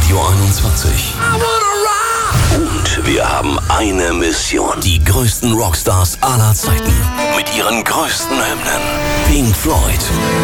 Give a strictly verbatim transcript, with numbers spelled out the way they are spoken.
Radio einundzwanzig. Und wir haben eine Mission. Die größten Rockstars aller Zeiten mit ihren größten Hymnen. Pink Floyd.